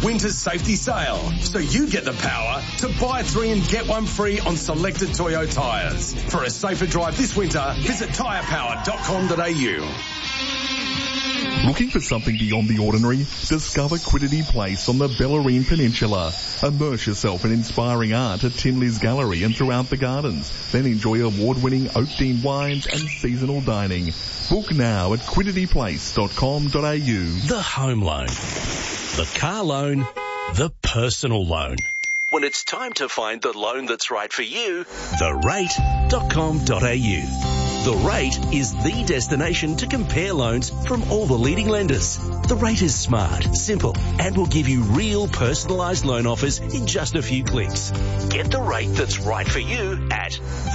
winter's safety sale. So you get the power to buy 3 and get 1 free on selected Toyo tyres. For a safer drive this winter, visit tyrepower.com.au. Looking for something beyond the ordinary? Discover Quiddity Place on the Bellarine Peninsula. Immerse yourself in inspiring art at Tinley's Gallery and throughout the gardens. Then enjoy award-winning Oakdean wines and seasonal dining. Book now at quiddityplace.com.au. The home loan, the car loan, the personal loan. When it's time to find the loan that's right for you, therate.com.au. The Rate is the destination to compare loans from all the leading lenders. The Rate is smart, simple, and will give you real personalised loan offers in just a few clicks. Get the rate that's right for you at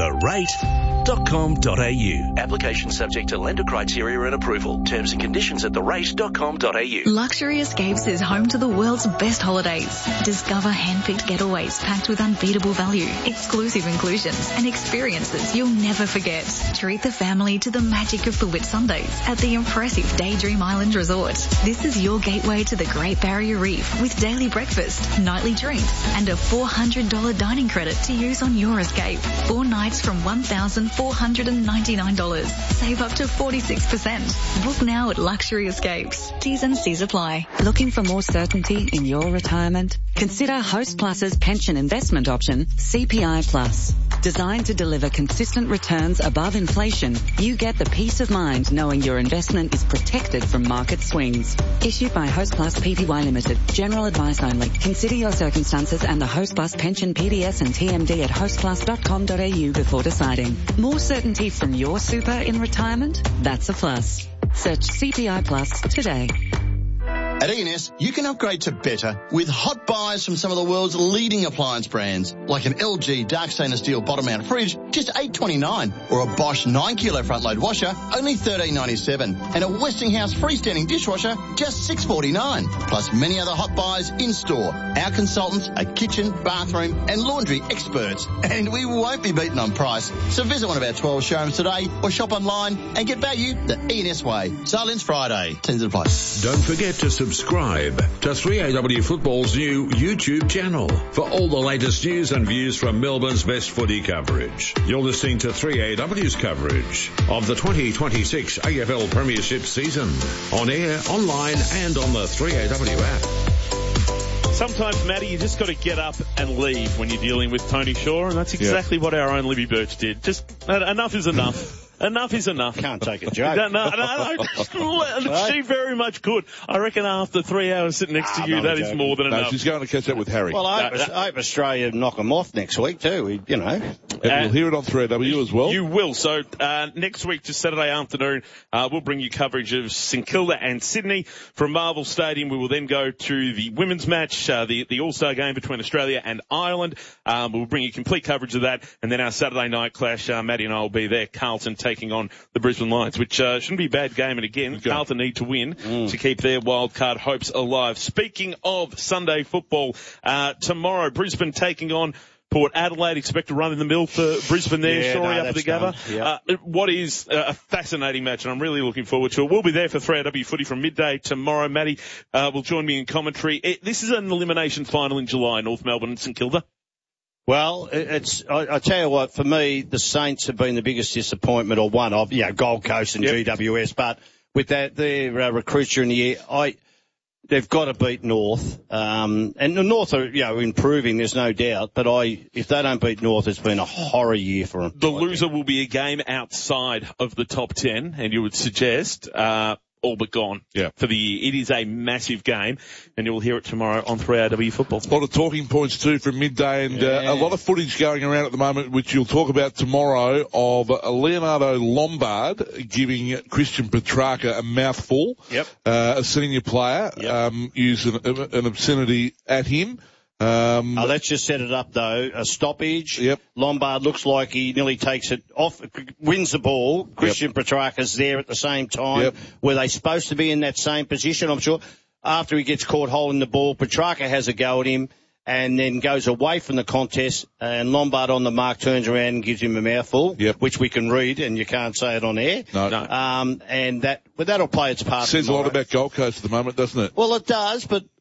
therate.com.au. Application subject to lender criteria and approval. Terms and conditions at therate.com.au. Luxury Escapes is home to the world's best holidays. Discover hand-picked getaways packed with unbeatable value, exclusive inclusions, and experiences you'll never forget. Treat the family to the magic of the Whitsundays at the impressive Daydream Island Resort. This is your gateway to the Great Barrier Reef with daily breakfast, nightly drinks, and a $400 dining credit to use on your escape. 4 nights from $1,499. Save up to 46%. Book now at Luxury Escapes. T's and C's apply. Looking for more certainty in your retirement? Consider Host Plus's pension investment option, CPI Plus. Designed to deliver consistent returns above inflation, you get the peace of mind knowing your investment is protected from market swings. Issued by Host Plus Pty Limited. General advice only. Consider your circumstances and the Host Plus pension PDS and TMD at hostplus.com.au before deciding. More certainty from your super in retirement? That's a plus. Search CPI Plus today. At E&S, you can upgrade to better with hot buys from some of the world's leading appliance brands, like an LG dark stainless steel bottom mount fridge, just $8.29, or a Bosch 9 kilo front load washer, only $13.97, and a Westinghouse freestanding dishwasher, just $6.49. Plus many other hot buys in store. Our consultants are kitchen, bathroom, and laundry experts, and we won't be beaten on price. So visit one of our 12 showrooms today, or shop online and get value the E&S way. Silence Friday. Tens of price. Don't forget to subscribe to 3AW Football's new YouTube channel for all the latest news and views from Melbourne's best footy coverage. You're listening to 3AW's coverage of the 2026 AFL Premiership season on air, online and on the 3AW app. Sometimes, Matty, you just got to get up and leave when you're dealing with Tony Shaw, and that's exactly what our own Libby Birch did. Just enough is enough. Enough is enough. Can't take a joke. No, she very much could. I reckon after 3 hours sitting next to you, that is more than enough. She's going to catch up with Harry. Well, I hope Australia knock them off next week too, you know. And we'll hear it on 3AW as well. You will. So next week, just Saturday afternoon, we'll bring you coverage of St Kilda and Sydney from Marvel Stadium. We will then go to the women's match, the All-Star game between Australia and Ireland. We'll bring you complete coverage of that. And then our Saturday night clash, Matty and I will be there. Carlton taking on the Brisbane Lions, which shouldn't be a bad game. And again, Carlton need to win to keep their wildcard hopes alive. Speaking of Sunday football, tomorrow Brisbane taking on Port Adelaide. Expect a run in the mill for Brisbane there, Shorey up at the Gabba. What is a fascinating match, and I'm really looking forward to it. We'll be there for 3AW footy from midday tomorrow. Matty will join me in commentary. This is an elimination final in July, North Melbourne and St Kilda. Well, I tell you what, for me, the Saints have been the biggest disappointment, or one of, Gold Coast and GWS, but with that, their recruits during the year, they've got to beat North. And the North are, improving, there's no doubt, but if they don't beat North, it's been a horror year for them. The loser will be a game outside of the top 10, and you would suggest, all but gone for the year. It is a massive game, and you'll hear it tomorrow on 3AW Football. A lot of talking points too from midday, and a lot of footage going around at the moment, which you'll talk about tomorrow, of Leonardo Lombard giving Christian Petrarca a mouthful. A senior player used an obscenity at him. Let's just set it up though. A stoppage. Lombard looks like he nearly takes it off, wins the ball. Christian Petrarca's there at the same time. Were they supposed to be in that same position? I'm sure. After he gets caught holding the ball, Petrarca has a go at him and then goes away from the contest, and Lombard on the mark turns around and gives him a mouthful, which we can read, and you can't say it on air. No. And that'll play its part. Says tomorrow. A lot about Gold Coast at the moment, doesn't it? Well, it does, but